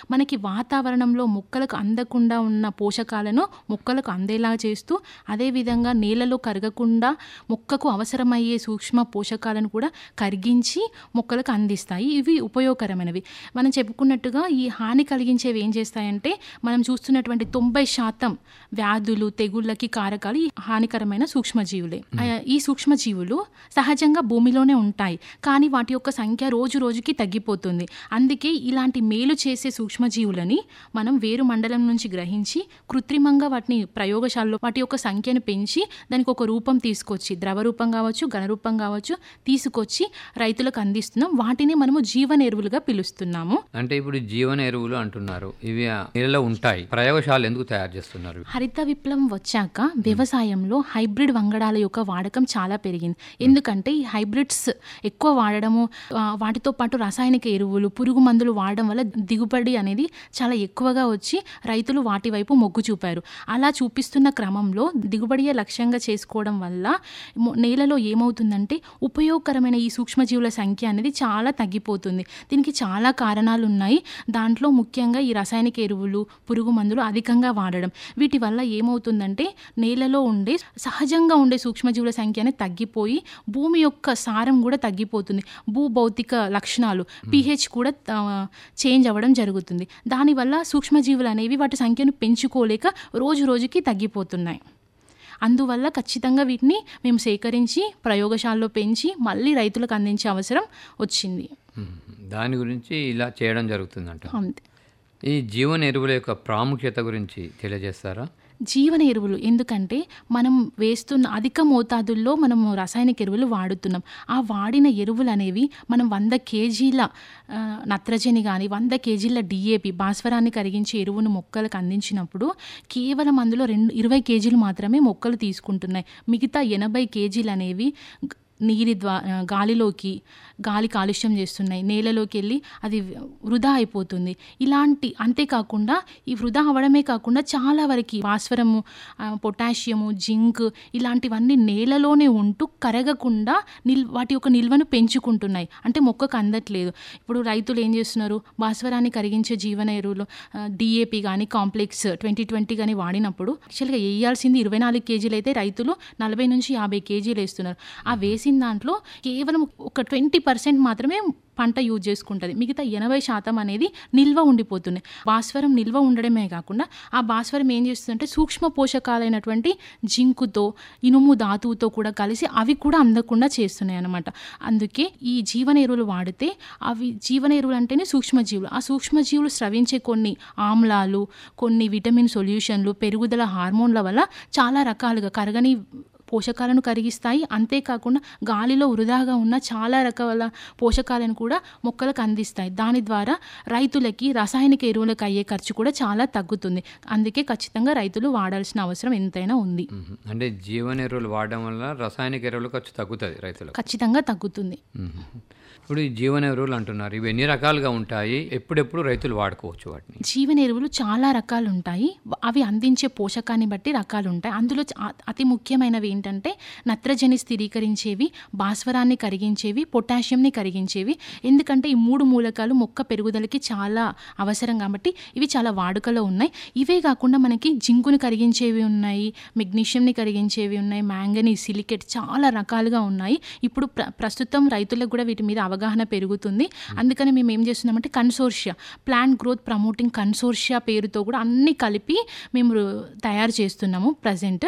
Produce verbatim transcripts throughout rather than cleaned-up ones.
మనకి వాతావరణంలో మొక్కలకు అందకుండా ఉన్న పోషకాలను మొక్కలకు అందేలా చేస్తూ, అదేవిధంగా నేలలో కరగకుండా మొక్కకు అవసరమయ్యే సూక్ష్మ పోషకాలను కూడా కరిగించి మొక్కలకు అందిస్తాయి. ఇవి ఉపయోగకరమైనవి. మనం చెప్పుకున్నట్టుగా ఈ హాని కలిగించేవి ఏం చేస్తాయంటే, మనం చూస్తున్నటువంటి తొంభై శాతం వ్యాధులు, తెగుళ్ళకి కారకాలు ఈ హానికరమైన సూక్ష్మజీవులే. ఈ సూక్ష్మజీవులు సహజంగా భూమిలోనే ఉంటాయి, కానీ వాటి యొక్క సంఖ్య రోజు రోజుకి తగ్గిపోతుంది. అందుకే ఇలాంటి మేలు చేసే సూక్ష్మజీవులని మనం వేరు మండలం నుంచి గ్రహించి కృత్రిమంగా వాటిని ప్రయోగశాలలో వాటి యొక్క సంఖ్యను పెంచి దానికి ఒక రూపం తీసుకొచ్చి, ద్రవ రూపం కావచ్చు, ఘనరూపం కావచ్చు, తీసుకొచ్చి రైతులకు అందిస్తున్నాం. వాటిని మనము జీవన ఎరువులుగా పిలుస్తున్నాము. అంటే ఇప్పుడు జీవన ఎరువులు అంటున్నారు, ఇవి నేలలో ఉంటాయి, ప్రయోగశాలలు ఎందుకు తయారు చేస్తున్నారు? హరిత విప్లవం వచ్చాక వ్యవసాయంలో హైబ్రిడ్ వంగడాల యొక్క వాడకం చాలా పెరిగింది. ఎందుకంటే ఈ హైబ్రిడ్స్ ఎక్కువ వాడడము, వాటితో పాటు రాసాయనిక ఎరువులు, పురుగు మందులు వాడడం వల్ల దిగుబడి అనేది చాలా ఎక్కువగా వచ్చి రైతులు వాటి వైపు మొగ్గు చూపారు. అలా చూపిస్తున్న క్రమంలో దిగుబడియే లక్ష్యంగా చేసుకోవడం వల్ల నేలలో ఏమవుతుందంటే ఉపయోగకరమైన ఈ సూక్ష్మజీవుల సంఖ్య అనేది చాలా తగ్గిపోతుంది. దీనికి చాలా కారణాలు ఉన్నాయి. దాంట్లో ముఖ్యంగా ఈ రాసాయనిక ఎరువులు, పురుగు మందులు అధికంగా వాడడం. వీటి వల్ల ఏమవుతుందంటే నేలలో ఉండే సహజంగా ఉండే సూక్ష్మజీవుల సంఖ్య అనేది తగ్గిపోయి భూమి యొక్క సారం కూడా తగ్గిపోతుంది. భూభౌతిక లక్షణాలు పీహెచ్ కూడా చేంజ్ అవ్వడం జరుగుతుంది. దానివల్ల సూక్ష్మజీవులు అనేవి వాటి సంఖ్యను పెంచుకోలేక రోజు రోజుకి తగ్గిపోతున్నాయి. అందువల్ల ఖచ్చితంగా వీటిని మేము సేకరించి ప్రయోగశాలలో పెంచి మళ్ళీ రైతులకు అందించే అవసరం వచ్చింది. దాని గురించి ఇలా చేయడం జరుగుతుందంట. అంతే. ఈ జీవన ఎరువుల యొక్క ప్రాముఖ్యత గురించి తెలియజేస్తారా? జీవన ఎరువులు ఎందుకంటే మనం వేస్తున్న అధిక మోతాదుల్లో మనము రాసాయనిక ఎరువులు వాడుతున్నాం. ఆ వాడిన ఎరువులు అనేవి మనం వంద కేజీల నత్రజని కానీ వంద కేజీల డిఏపి భాస్వరాన్ని కరిగించే ఎరువును మొక్కలకు అందించినప్పుడు కేవలం అందులో రెండు ఇరవై కేజీలు మాత్రమే మొక్కలు తీసుకుంటున్నాయి. మిగతా ఎనభై కేజీలు అనేవి నీటి ద్వా గాలిలోకి గాలి కాలుష్యం చేస్తున్నాయి, నేలలోకి వెళ్ళి అది వృధా అయిపోతుంది. ఇలాంటి అంతేకాకుండా ఈ వృధా అవ్వడమే కాకుండా చాలా వరకు భాస్వరము, పొటాషియము, జింక్ ఇలాంటివన్నీ నేలలోనే ఉంటూ కరగకుండా నిల్ వాటి యొక్క నిల్వను పెంచుకుంటున్నాయి. అంటే మొక్కకు అందట్లేదు. ఇప్పుడు రైతులు ఏం చేస్తున్నారు, భాస్వరాన్ని కరిగించే జీవన ఎరువులు డిఏపి కానీ కాంప్లెక్స్ ట్వంటీ ట్వంటీ కానీ వాడినప్పుడు యాక్చువల్గా వేయాల్సింది ఇరవై నాలుగు కేజీలు అయితే రైతులు నలభై నుంచి యాభై కేజీలు వేస్తున్నారు. ఆ వేసిన దాంట్లో కేవలం ఒక ట్వంటీ పర్సెంట్ మాత్రమే పంట యూజ్ చేసుకుంటుంది. మిగతా ఎనభై శాతం అనేది నిల్వ ఉండిపోతుంది. భాస్వరం నిల్వ ఉండడమే కాకుండా ఆ భాస్వరం ఏం చేస్తుందంటే సూక్ష్మ పోషకాలైనటువంటి జింకుతో, ఇనుము ధాతువుతో కూడా కలిసి అవి కూడా అందకుండా చేస్తున్నాయి అన్నమాట. అందుకే ఈ జీవన ఎరువులు వాడితే అవి జీవన ఎరువులు అంటేనే సూక్ష్మజీవులు. ఆ సూక్ష్మజీవులు స్రవించే కొన్ని ఆమ్లాలు, కొన్ని విటమిన్ సొల్యూషన్లు, పెరుగుదల హార్మోన్ల వల్ల చాలా రకాలుగా కరగని పోషకాలను కరిగిస్తాయి. అంతేకాకుండా గాలిలో వృధాగా ఉన్న చాలా రకాల పోషకాలను కూడా మొక్కలకు అందిస్తాయి. దాని ద్వారా రైతులకి రాసాయనిక ఎరువులకు అయ్యే ఖర్చు కూడా చాలా తగ్గుతుంది. అందుకే ఖచ్చితంగా రైతులు వాడాల్సిన అవసరం ఎంతైనా ఉంది. అంటే జీవన ఎరువులు వాడడం వల్ల రాసాయనిక ఎరువుల ఖర్చు తగ్గుతుంది రైతులకు? ఖచ్చితంగా తగ్గుతుంది. ఇప్పుడు ఈ జీవన ఎరువులు అంటున్నారు, ఇవి ఎన్ని రకాలుగా ఉంటాయి, ఎప్పుడెప్పుడు రైతులు వాడుకోవచ్చు వాటిని? జీవన ఎరువులు చాలా రకాలు ఉంటాయి. అవి అందించే పోషకాన్ని బట్టి రకాలు ఉంటాయి. అందులో అతి ముఖ్యమైనవి ఏంటంటే నత్రజని స్థిరీకరించేవి, భాస్వరాన్ని కరిగించేవి, పొటాషియంని కరిగించేవి. ఎందుకంటే ఈ మూడు మూలకాలు మొక్క పెరుగుదలకి చాలా అవసరం కాబట్టి ఇవి చాలా వాడుకలో ఉన్నాయి. ఇవే కాకుండా మనకి జింకుని కరిగించేవి ఉన్నాయి, మెగ్నీషియంని కరిగించేవి ఉన్నాయి, మ్యాంగనీస్, సిలికేట్ చాలా రకాలుగా ఉన్నాయి. ఇప్పుడు ప్ర ప్రస్తుతం రైతులకు కూడా వీటి మీద అవగాహన పెరుగుతుంది. అందుకని మేము ఏం చేస్తున్నామంటే కన్సోర్షియా, ప్లాంట్ గ్రోత్ ప్రమోటింగ్ కన్సోర్షియా పేరుతో కూడా అన్ని కలిపి మేము తయారు చేస్తున్నాము ప్రజెంట్.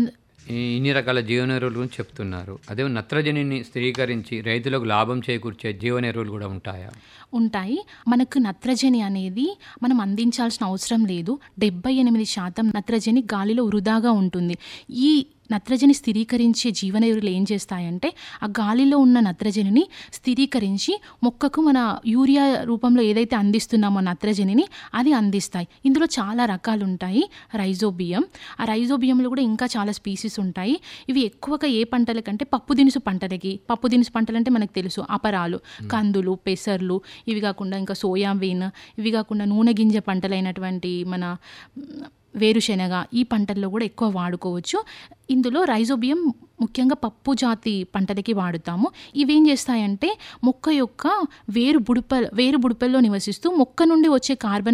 ఇన్ని రకాల జీవన ఎరువులు గురించి చెప్తున్నారు. అదే నత్రజనిని స్థిరీకరించి రైతులకు లాభం చేకూర్చే జీవన ఎరువులు కూడా ఉంటాయా? ఉంటాయి. మనకు నత్రజని అనేది మనం అందించాల్సిన అవసరం లేదు. డెబ్బై ఎనిమిది శాతం నత్రజని గాలిలో వృధాగా ఉంటుంది. ఈ నత్రజని స్థిరీకరించే జీవన ఎరువులు ఏం చేస్తాయంటే ఆ గాలిలో ఉన్న నత్రజనిని స్థిరీకరించి మొక్కకు మన యూరియా రూపంలో ఏదైతే అందిస్తున్నామో నత్రజనిని అది అందిస్తాయి. ఇందులో చాలా రకాలు ఉంటాయి. రైజోబియం, ఆ రైజోబియంలో కూడా ఇంకా చాలా స్పీసీస్ ఉంటాయి. ఇవి ఎక్కువగా ఏ పంటలకంటే పప్పు దినుసు పంటలకి, పప్పు దినుసు పంటలు అంటే మనకు తెలుసు అపరాలు, కందులు, పెసర్లు, ఇవి కాకుండా ఇంకా సోయాబీన్, ఇవి కాకుండా నూనె గింజ పంటలైనటువంటి మన వేరుశెనగ, ఈ పంటల్లో కూడా ఎక్కువ వాడుకోవచ్చు. ఇందులో రైజోబియం ముఖ్యంగా పప్పు జాతి పంటలకి వాడుతాము. ఇవేం చేస్తాయంటే మొక్క యొక్క వేరు బుడప వేరు బుడపల్లో నివసిస్తూ మొక్క నుండి వచ్చే కార్బన్